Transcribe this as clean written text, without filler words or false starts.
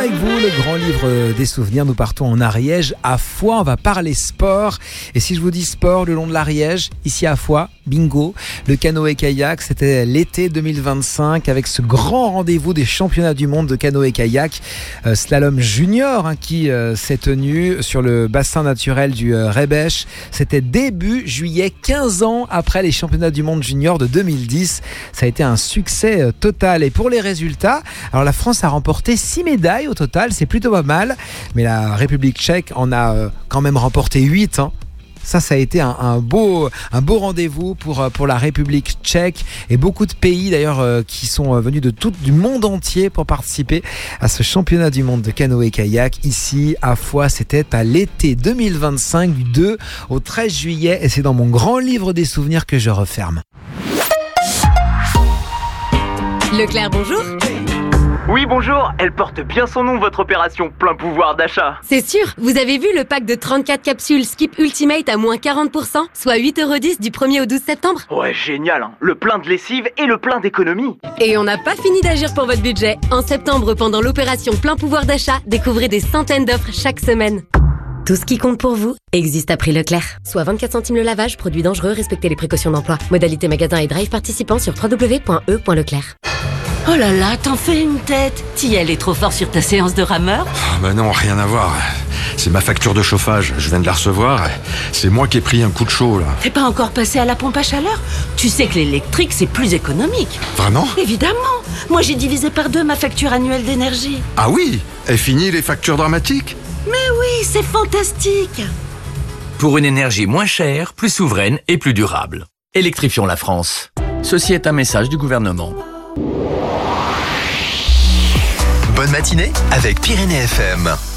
avec vous, le grand livre des souvenirs. Nous partons en Ariège, à Foix. On va parler sport. Et si je vous dis sport le long de l'Ariège, ici à Foix, bingo, le canoë-kayak, c'était l'été 2025 avec ce grand rendez-vous des championnats du monde de canoë-kayak, slalom junior qui s'est tenu sur le bassin naturel du Reybèche. C'était début juillet, 15 ans après les championnats du monde junior de 2010. Ça a été un succès total. Et pour les résultats, alors la France a remporté 6 médailles au total, c'est plutôt pas mal. Mais la République tchèque en a quand même remporté 8. Ça a été un beau rendez-vous pour la République tchèque et beaucoup de pays d'ailleurs qui sont venus du monde entier pour participer à ce championnat du monde de canoë-kayak. Ici à Foix, c'était à l'été 2025 du 2 au 13 juillet et c'est dans mon grand livre des souvenirs que je referme. Leclerc, bonjour. Oui, bonjour, elle porte bien son nom, votre opération plein pouvoir d'achat. C'est sûr, vous avez vu le pack de 34 capsules Skip Ultimate à moins 40%, soit 8,10€ du 1er au 12 septembre. Ouais, génial, hein. Le plein de lessive et le plein d'économie. Et on n'a pas fini d'agir pour votre budget. En septembre, pendant l'opération plein pouvoir d'achat, découvrez des centaines d'offres chaque semaine. Tout ce qui compte pour vous existe à prix Leclerc. Soit 24 centimes le lavage, produit dangereux, respectez les précautions d'emploi. Modalité magasin et drive participants sur www.e.leclerc. Oh là là, t'en fais une tête. Tiel est trop fort sur ta séance de rameur. Bah non, rien à voir. C'est ma facture de chauffage, je viens de la recevoir. C'est moi qui ai pris un coup de chaud là. T'es pas encore passé à la pompe à chaleur? Tu sais que l'électrique c'est plus économique. Vraiment? Évidemment. Moi j'ai divisé par 2 ma facture annuelle d'énergie. Ah oui? Est fini les factures dramatiques? Mais oui, c'est fantastique. Pour une énergie moins chère, plus souveraine et plus durable. Électrifions la France. Ceci est un message du gouvernement. Bonne matinée avec Pyrénées FM.